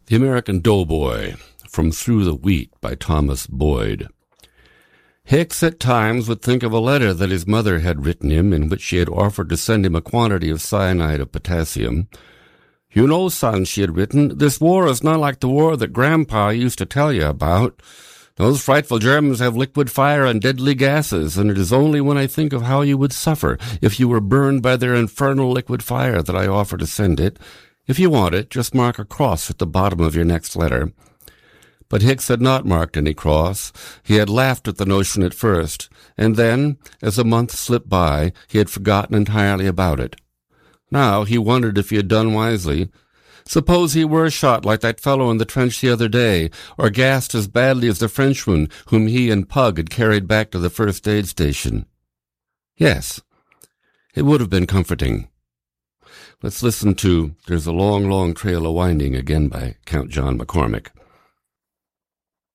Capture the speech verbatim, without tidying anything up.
The American Doughboy, from Through the Wheat by Thomas Boyd. Hicks at times would think of a letter that his mother had written him in which she had offered to send him a quantity of cyanide of potassium. "You know, son," she had written, "this war is not like the war that Grandpa used to tell you about. Those frightful Germans have liquid fire and deadly gases, and it is only when I think of how you would suffer if you were burned by their infernal liquid fire that I offer to send it. If you want it, just mark a cross at the bottom of your next letter." But Hicks had not marked any cross. He had laughed at the notion at first, and then, as a month slipped by, he had forgotten entirely about it. Now he wondered if he had done wisely. Suppose he were shot like that fellow in the trench the other day, or gassed as badly as the Frenchman whom he and Pug had carried back to the first aid station. Yes, it would have been comforting. Let's listen to There's a Long, Long Trail a Winding again by Count John McCormick.